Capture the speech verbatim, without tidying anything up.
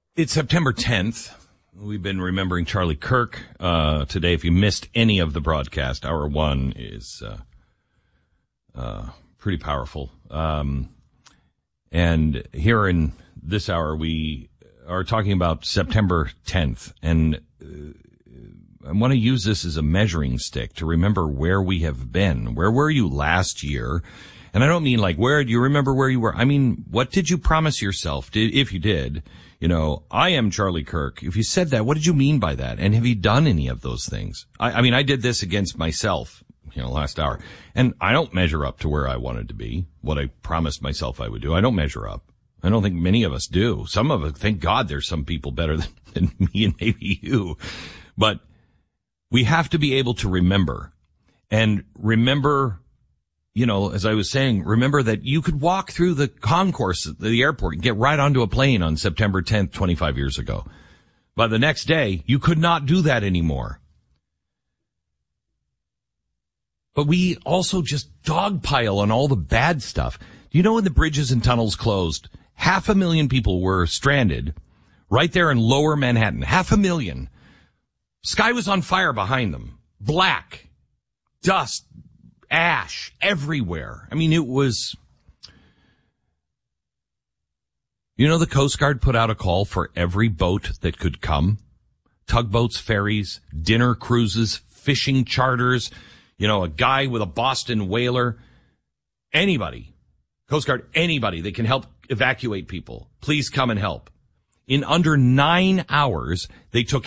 It's September tenth. We've been remembering Charlie Kirk uh, today. If you missed any of the broadcast, hour one is uh, uh, pretty powerful. Um, and here in this hour, we are talking about September tenth. And uh, I want to use this as a measuring stick to remember where we have been. Where were you last year? And I don't mean like, where do you remember where you were? I mean, what did you promise yourself, did, if you did? You know, I am Charlie Kirk. If you said that, what did you mean by that? And have you done any of those things? I, I mean, I did this against myself, you know, last hour. And I don't measure up to where I wanted to be, what I promised myself I would do. I don't measure up. I don't think many of us do. Some of us, thank God there's some people better than, than me and maybe you. But we have to be able to remember. And remember, you know, as I was saying, remember that you could walk through the concourse at the airport and get right onto a plane on September tenth, twenty-five years ago. But the next day, you could not do that anymore. But we also just dogpile on all the bad stuff. Do you know when the bridges and tunnels closed, half a million people were stranded right there in lower Manhattan? Half a million. Sky was on fire behind them. Black. Dust. Ash everywhere. I mean, it was, you know, the Coast Guard put out a call for every boat that could come. Tugboats, ferries, dinner cruises, fishing charters, you know, a guy with a Boston whaler, anybody, Coast Guard, anybody that can help evacuate people. Please come and help. In under nine hours, they took